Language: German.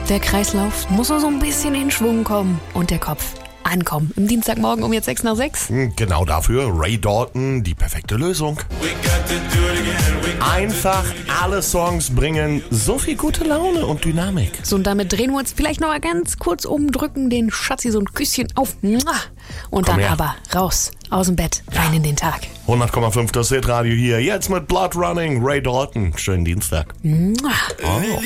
Der Kreislauf muss nur so ein bisschen in Schwung kommen und der Kopf ankommen. Im Dienstagmorgen um jetzt 6 nach 6. Genau dafür Ray Dalton, die perfekte Lösung. Einfach alle Songs bringen so viel gute Laune und Dynamik. So, und damit drehen wir uns vielleicht noch mal ganz kurz umdrücken, den Schatzi so ein Küsschen auf. Und Komm dann her. aber raus aus dem Bett, rein in den Tag. 100,5 das Hitradio hier, jetzt mit Blood Running, Ray Dalton. Schönen Dienstag. Mua. Oh.